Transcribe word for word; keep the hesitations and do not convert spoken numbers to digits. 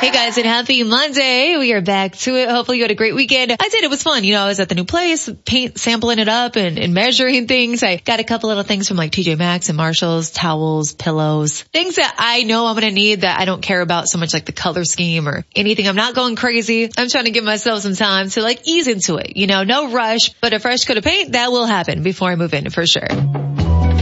Hey guys, and happy Monday. We are back to it. Hopefully you had a great weekend. I did. It was fun. You know, I was at the new place, paint, sampling it up and, and measuring things. I got a couple little things from like T J Maxx and Marshalls, towels, pillows, things that I know I'm going to need that I don't care about so much like the color scheme or anything. I'm not going crazy. I'm trying to give myself some time to like ease into it. You know, no rush, but a fresh coat of paint, that will happen before I move in for sure.